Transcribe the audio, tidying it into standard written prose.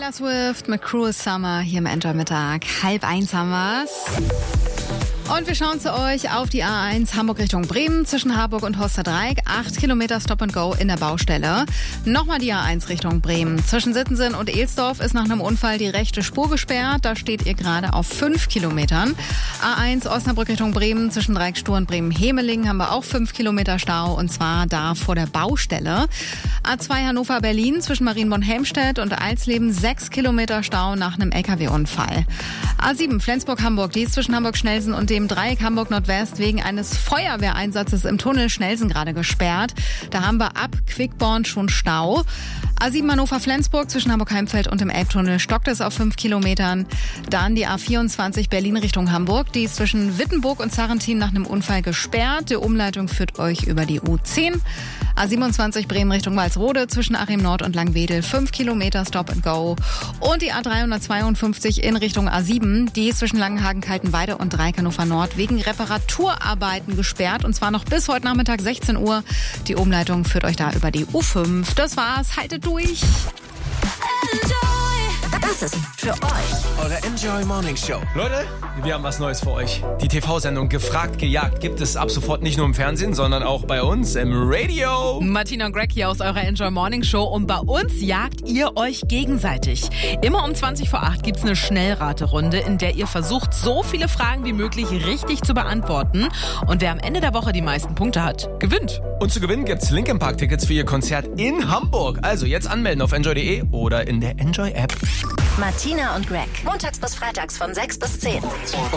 Taylor Swift mit Cruel Summer hier im Enjoy-Mittag. 12:30 haben wir's. Und wir schauen zu euch auf die A1 Hamburg Richtung Bremen zwischen Harburg und Horsterdreieck. 8 Kilometer Stop and Go in der Baustelle. Nochmal die A1 Richtung Bremen. Zwischen Sittensen und Elsdorf ist nach einem Unfall die rechte Spur gesperrt. Da steht ihr gerade auf 5 Kilometern. A1 Osnabrück Richtung Bremen zwischen Dreieckstur und Bremen-Hemeling haben wir auch 5 Kilometer Stau und zwar da vor der Baustelle. A2 Hannover-Berlin zwischen Marienborn-Helmstedt und Alsleben 6 Kilometer Stau nach einem LKW-Unfall. A7 Flensburg-Hamburg, die ist zwischen Hamburg-Schnelsen und dem Dreieck Hamburg-Nordwest wegen eines Feuerwehreinsatzes im Tunnel Schnelsen gerade gesperrt. Da haben wir ab Quickborn schon Stau. A7 Hannover-Flensburg zwischen Hamburg-Heimfeld und dem Elbtunnel stockt es auf 5 Kilometern. Dann die A24 Berlin Richtung Hamburg. Die ist zwischen Wittenburg und Sarrentin nach einem Unfall gesperrt. Die Umleitung führt euch über die U10. A27 Bremen Richtung Walsrode zwischen Achim Nord und Langwedel 5 Kilometer Stop and Go. Und die A352 in Richtung A7, die ist zwischen Langenhagen, Kaltenweide und Dreieck Hannover Nord wegen Reparaturarbeiten gesperrt. Und zwar noch bis heute Nachmittag 16 Uhr. Die Umleitung führt euch da über die U5. Das war's. Haltet durch. Das ist für euch Eure Enjoy Morning Show. Leute, wir haben was Neues für euch. Die TV-Sendung Gefragt, gejagt gibt es ab sofort nicht nur im Fernsehen, sondern auch bei uns im Radio. Martina und Greg hier aus eurer Enjoy Morning Show und bei uns jagt ihr euch gegenseitig. Immer um 20 vor 8 gibt's eine Schnellraterunde, in der ihr versucht, so viele Fragen wie möglich richtig zu beantworten. Und wer am Ende der Woche die meisten Punkte hat, gewinnt. Und zu gewinnen gibt's Linkin Park Tickets für ihr Konzert in Hamburg. Also jetzt anmelden auf enjoy.de oder in der Enjoy App. Martina und Greg. Montags bis freitags von 6 bis 10.